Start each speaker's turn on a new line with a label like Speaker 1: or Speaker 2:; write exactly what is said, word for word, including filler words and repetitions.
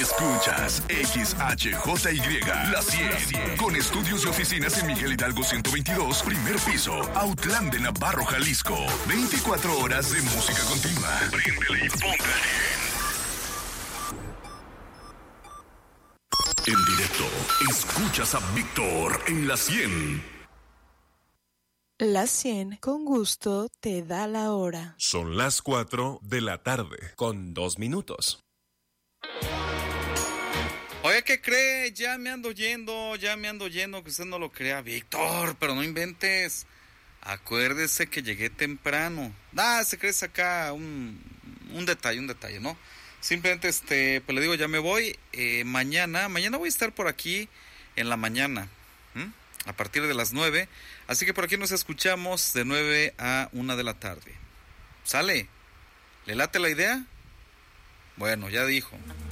Speaker 1: Escuchas X H J Y, La cien, con estudios y oficinas en Miguel Hidalgo ciento veintidós, primer piso, Autlán de Navarro, Jalisco. veinticuatro horas de música continua. Préndele y póngale. En directo, escuchas a Víctor en La cien.
Speaker 2: La cien, con gusto, te da la hora.
Speaker 3: Son las cuatro de la tarde, con dos minutos.
Speaker 4: Oye, ¿qué cree? Ya me ando yendo, ya me ando yendo, que usted no lo crea, Víctor, pero no inventes. Acuérdese que llegué temprano. Ah, se cree acá un, un detalle, un detalle, ¿no? Simplemente, este, pues le digo, ya me voy. Eh, mañana, mañana voy a estar por aquí en la mañana, ¿m? A partir de las nueve. Así que por aquí nos escuchamos de nueve a una de la tarde. ¿Sale? ¿Le late la idea? Bueno, ya dijo.